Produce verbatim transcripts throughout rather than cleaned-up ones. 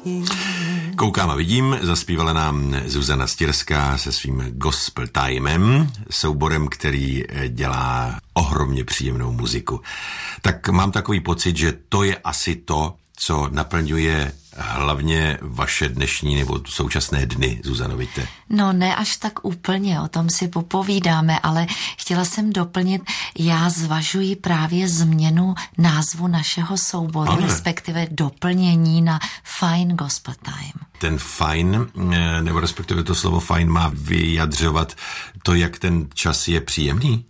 Koukám a vidím, zaspívala nám Zuzana Stirská se svým Gospel Timem, souborem, který dělá ohromně příjemnou muziku. Tak mám takový pocit, že to je asi to, co naplňuje hlavně vaše dnešní nebo současné dny, Zuzano, víte? No ne až tak úplně, o tom si popovídáme, ale chtěla jsem doplnit, já zvažuji právě změnu názvu našeho souboru, ale respektive doplnění na Fine Gospel Time. Ten fajn, nebo respektive to slovo fajn má vyjadřovat to, jak ten čas je příjemný?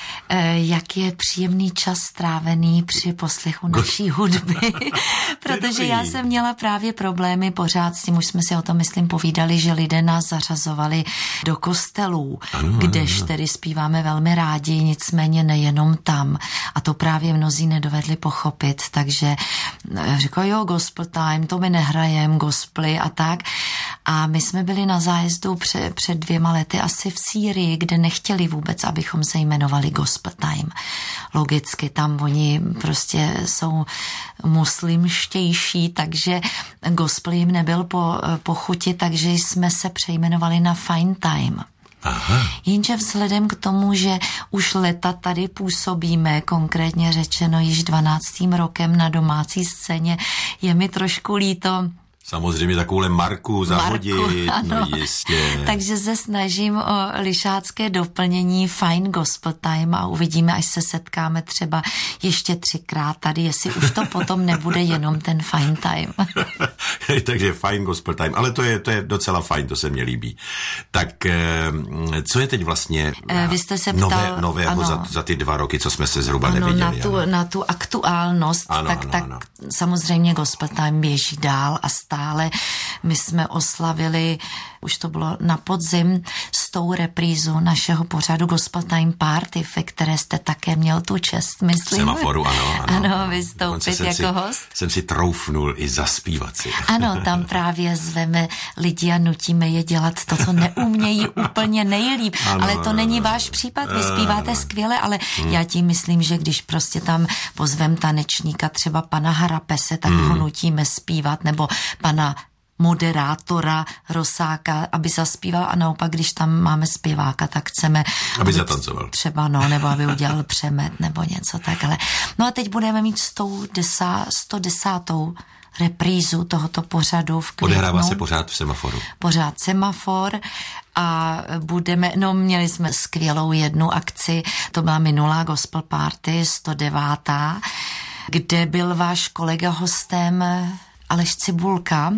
Jak je příjemný čas strávený při poslechu naší hudby, protože já jsem měla právě problémy pořád s tím, už jsme si o tom, myslím, povídali, že lidé nás zařazovali do kostelů, ano, kdež ano. tedy zpíváme velmi rádi, nicméně nejenom tam. A to právě mnozí nedovedli pochopit, takže říkají, jo, gospel time, to my nehrajem, gospely a tak. A my jsme byli na zájezdu před, před dvěma lety asi v Sýrii, kde nechtěli vůbec, abychom se jmenovali Gospel Time. Logicky tam oni prostě jsou muslimštější, takže gospel jim nebyl po, po chuti, takže jsme se přejmenovali na Fine Time. Aha. Jenže vzhledem k tomu, že už leta tady působíme, konkrétně řečeno již dvanáctým rokem na domácí scéně, je mi trošku líto, samozřejmě takovouhle marku zahodit, Marku, no jistě. Takže se snažím o lišácké doplnění Fine Gospel Time a uvidíme, až se setkáme třeba ještě třikrát tady, jestli už to potom nebude jenom ten Fine Time. Takže Fine Gospel Time, ale to je, to je docela fajn, to se mně líbí. Tak co je teď vlastně Vy jste se ptal, nové, nového za, za ty dva roky, co jsme se zhruba ano, neviděli? Na tu, na tu aktuálnost, ano, tak, ano, tak ano. samozřejmě Gospel Time běží dál a stále. My jsme oslavili, už to bylo na podzim, s tou reprízu našeho pořadu Gospel Time Party, ve které jste také měl tu čest, myslím. Semaforu, ano. Ano, ano vystoupit jako si, host. Jsem si troufnul i zaspívat si. Ano, tam právě zveme lidi a nutíme je dělat to, co neumějí úplně nejlíp. Ano, ale to ano, není ano, váš případ, vy zpíváte ano. skvěle, ale hmm. já tím myslím, že když prostě tam pozvem tanečníka, třeba pana Harapese, tak hmm. ho nutíme zpívat, nebo pana moderátora Rosáka, aby zaspíval a naopak, když tam máme zpěváka, tak chceme, aby, aby zatancoval. Třeba, no, nebo aby udělal přemet, nebo něco takhle. No a teď budeme mít sto desátou reprízu tohoto pořadu v květnu. Odehrává se pořád v Semaforu. Pořád Semafor a budeme, no měli jsme skvělou jednu akci, to byla minulá Gospel Party, sto devátá, kde byl váš kolega hostem Aleš Cibulka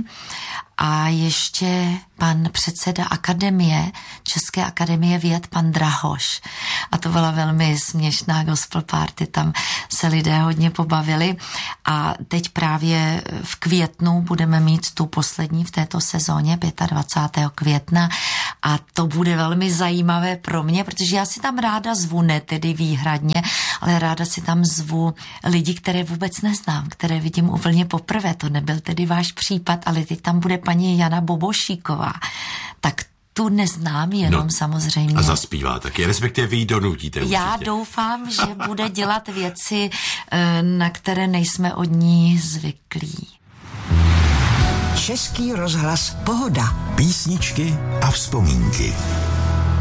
a ještě pan předseda akademie, České akademie věd, pan Drahoš. A to byla velmi směšná gospel party, tam se lidé hodně pobavili a teď právě v květnu budeme mít tu poslední v této sezóně, dvacátého pátého května a to bude velmi zajímavé pro mě, protože já si tam ráda zvu, ne tedy výhradně, ale ráda si tam zvu lidi, které vůbec neznám, které vidím úplně poprvé. To nebyl tedy váš případ, ale teď tam bude paní Jana Bobošíková. Tak tu neznám jenom no, samozřejmě. A zaspívá taky, respektive vy ji donutíte určitě. Já doufám, že bude dělat věci, na které nejsme od ní zvyklí. Český rozhlas Pohoda. Písničky a vzpomínky.